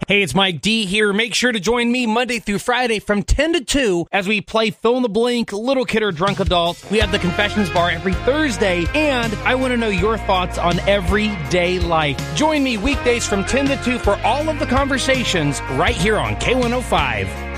Hey, it's Mike D here. Make sure to join me Monday through Friday from 10 to 2 as we play Fill in the Blank, Little Kid or Drunk Adult. We have the Confessions Bar every Thursday, and I want to know your thoughts on everyday life. Join me weekdays from 10 to 2 for all of the conversations right here on K105.